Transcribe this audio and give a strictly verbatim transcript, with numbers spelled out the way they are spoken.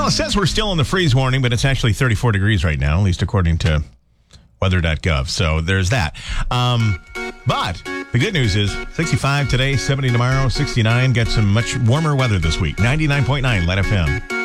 Well, it says we're still in the freeze warning, but it's actually thirty-four degrees right now, at least according to weather dot gov. So there's that. Um, but the good news is sixty-five today, seventy tomorrow, sixty-nine. Get some much warmer weather this week. ninety-nine point nine Let F M.